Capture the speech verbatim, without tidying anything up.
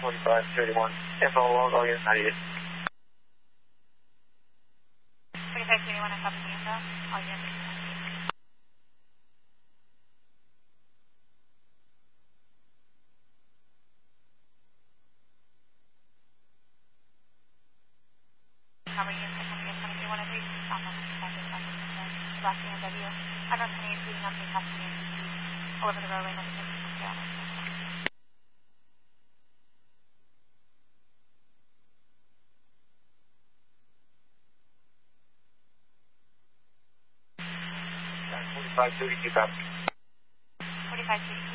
forty-five thirty-one. Info log, all units ninety-eight. forty-five thirty-one, I copy the info. All units ninety-eight. Cover units, I copy twenty-three one oh three. Stop on last N W. I got twenty-eight leading up to passing over the roadway number six. forty-five thirty-two, copy. forty-five thirty-two.